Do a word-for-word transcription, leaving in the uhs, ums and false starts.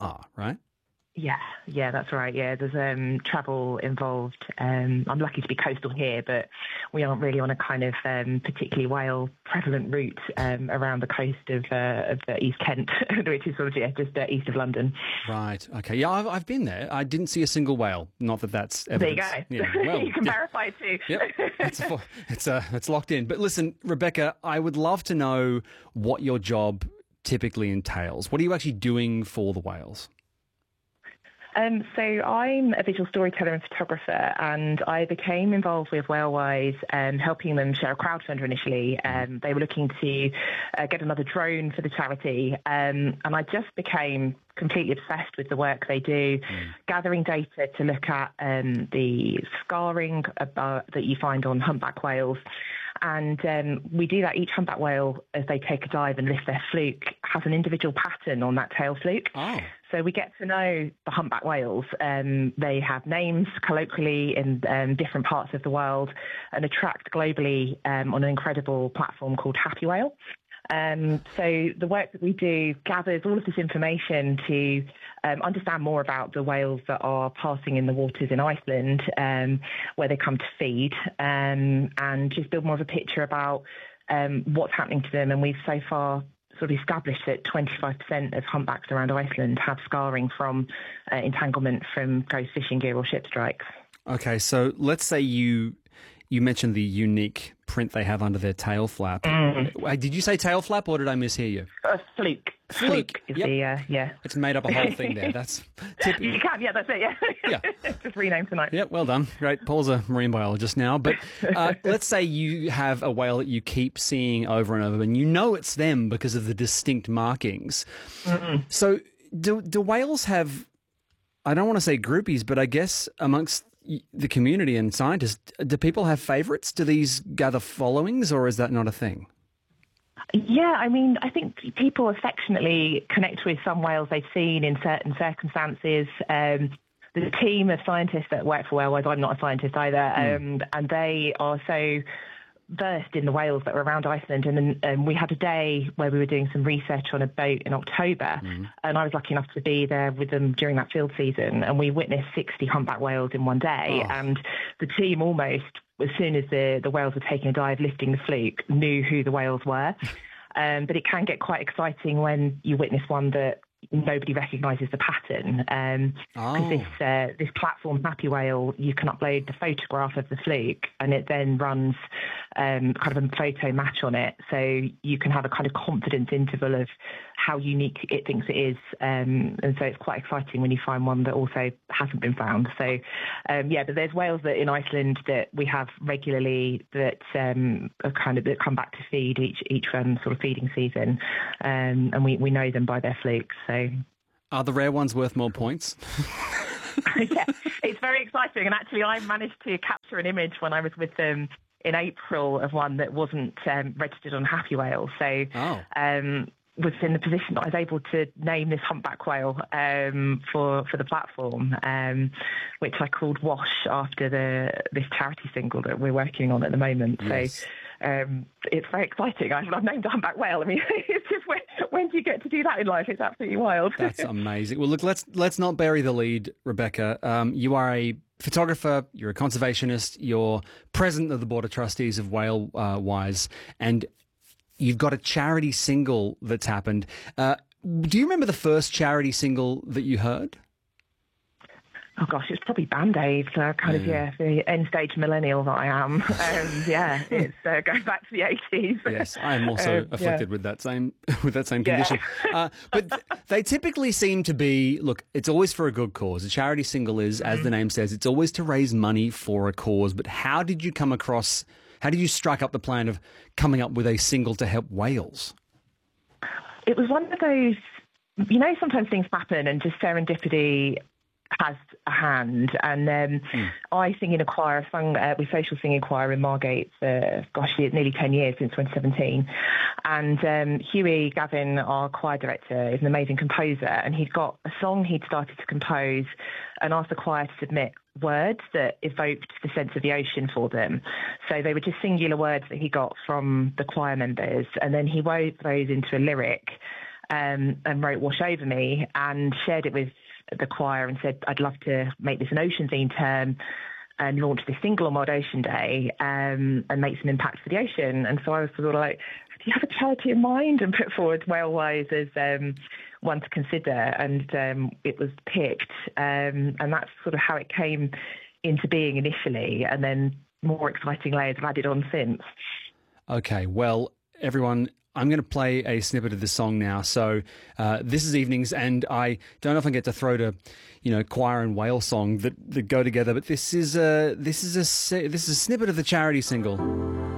are, right? Yeah, yeah, that's right. Yeah, there's um, travel involved. Um, I'm lucky to be coastal here, but we aren't really on a kind of um, particularly whale prevalent route um, around the coast of, uh, of uh, East Kent, which is sort of yeah, just uh, east of London. Right. Okay. Yeah, I've, I've been there. I didn't see a single whale. Not that that's evidence. There you go. Yeah, well, you can yeah. verify it too. Yep. It's, it's, uh, it's locked in. But listen, Rebecca, I would love to know what your job typically entails. What are you actually doing for the whales? Um, so I'm a visual storyteller and photographer, and I became involved with Whalewise, um, helping them share a crowdfunder initially. Um, they were looking to uh, get another drone for the charity, um, and I just became completely obsessed with the work they do, mm. gathering data to look at um, the scarring about, that you find on humpback whales. And um, we do that. Each humpback whale, as they take a dive and lift their fluke, has an individual pattern on that tail fluke. Oh. So we get to know the humpback whales. Um, they have names colloquially in um, different parts of the world and are tracked globally um, on an incredible platform called Happy Whale. Um, so the work that we do gathers all of this information to um, understand more about the whales that are passing in the waters in Iceland, um, where they come to feed, um, and just build more of a picture about um, what's happening to them. And we've so far sort of established that twenty-five percent of humpbacks around Iceland have scarring from uh, entanglement from ghost fishing gear or ship strikes. Okay, so let's say you you mentioned the unique print they have under their tail flap. Mm. Did you say tail flap, or did I mishear you? A fluke. Fluke. Is Yep. the, uh, yeah. It's made up a whole thing there. That's typical. You can, yeah, that's it, yeah. Yeah. Just renamed tonight. Yeah, well done. Great. Paul's a marine biologist now. But uh, let's say you have a whale that you keep seeing over and over, and you know it's them because of the distinct markings. Mm-mm. So do, do whales have, I don't want to say groupies, but I guess amongst the community and scientists, do people have favourites? Do these gather followings, or is that not a thing? Yeah, I mean, I think people affectionately connect with some whales they've seen in certain circumstances. Um, the team of scientists that work for Whalewise, I'm not a scientist either, mm. um, and they are so versed in the whales that were around Iceland. And um, we had a day where we were doing some research on a boat in October, mm. and I was lucky enough to be there with them during that field season, and we witnessed sixty humpback whales in one day. Oh. And the team almost, as soon as the, the whales were taking a dive, lifting the fluke, knew who the whales were. Um, but it can get quite exciting when you witness one that nobody recognises the pattern. Um, because oh. this uh, this platform, Happy Whale, you can upload the photograph of the fluke, and it then runs um, kind of a photo match on it. So you can have a kind of confidence interval of how unique it thinks it is. Um, and so it's quite exciting when you find one that also hasn't been found. So, um, yeah, but there's whales that in Iceland that we have regularly that um, are kind of that come back to feed each each um, sort of feeding season, um, and we, we know them by their flukes. So, are the rare ones worth more points? Yeah, it's very exciting. And actually, I managed to capture an image when I was with them in April of one that wasn't um, registered on Happy Whale. So, oh. um, was in the position that I was able to name this humpback whale um, for for the platform, um, which I called Wash after the this charity single that we're working on at the moment. Yes. So um, it's very exciting. I've, I've named a humpback whale. I mean, it's just when, when do you get to do that in life? It's absolutely wild. That's amazing. Well, look, let's let's not bury the lead, Rebecca. Um, you are a photographer, you're a conservationist, you're president of the Board of Trustees of Whalewise, and you've got a charity single that's happened. Uh, do you remember the first charity single that you heard? Oh, gosh, it's probably Band-Aid, uh, kind of, yeah, the end-stage millennial that I am. Um, yeah, it's uh, going back to the eighties. Yes, I am also um, afflicted yeah. with that same with that same condition. Yeah. uh, but th- they typically seem to be, look, it's always for a good cause. A charity single is, mm-hmm. as the name says, it's always to raise money for a cause. But how did you come across, how did you strike up the plan of coming up with a single to help whales? It was one of those, you know, sometimes things happen and just serendipity has a hand. And um, mm. I sing in a choir, I've sung uh, with Social Singing Choir in Margate for, gosh, nearly ten years, since twenty seventeen. And um, Huey Gavin, our choir director, is an amazing composer, and he'd got a song he'd started to compose and asked the choir to submit words that evoked the sense of the ocean for them. So they were just singular words that he got from the choir members, and then he wove those into a lyric. um, and wrote Wash Over Me and shared it with the choir and said, I'd love to make this an Ocean theme term and launch this single on World Ocean Day um, and make some impact for the ocean. And so I was sort of like, do you have a charity in mind? And put forward Whalewise as um, one to consider. And um, it was picked. Um, and that's sort of how it came into being initially. And then more exciting layers have added on since. Okay, well, everyone, I'm going to play a snippet of this song now. So uh, this is Evenings, and I don't often get to throw to, you know, choir and whale song that, that go together, but this is a this is a this is a snippet of the charity single.